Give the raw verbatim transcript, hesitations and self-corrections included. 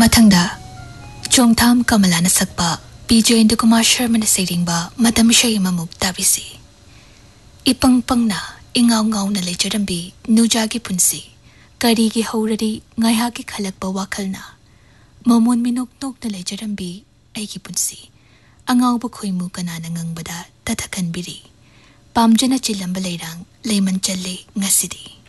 मथंगदा चोंगथाम कमलाना सकपा P Jayendra Kumar Sharma सेरिंगबा मदम शय ममुक ताबिसी इपंग पंगना इंगाव गावना लेजरंबी नुजागी पुंसी करीगी हौररी ngaihaki khalakpa wakhalna momon minok nokna lejarambi aigi punsi angawba khoimu kanana ngangbada tathakanbiri pamjana chilamba leirang leiman challe ngasidi